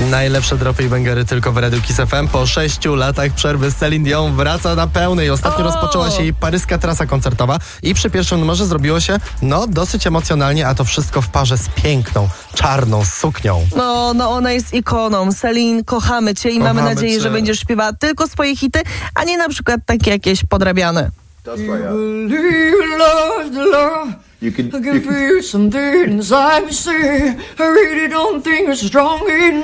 Najlepsze dropy i bangery tylko w Radiu Kiss FM. Po 6 latach przerwy Celine Dion wraca na pełnej. Ostatnio rozpoczęła się jej paryska trasa koncertowa i przy pierwszym numerze zrobiło się, dosyć emocjonalnie, a to wszystko w parze z piękną, czarną suknią. No ona jest ikoną. Celine, kochamy cię i mamy nadzieję, że będziesz śpiewała tylko swoje hity, a nie na przykład takie jakieś podrabiane. You can feel something inside me say I really don't think it's strong enough.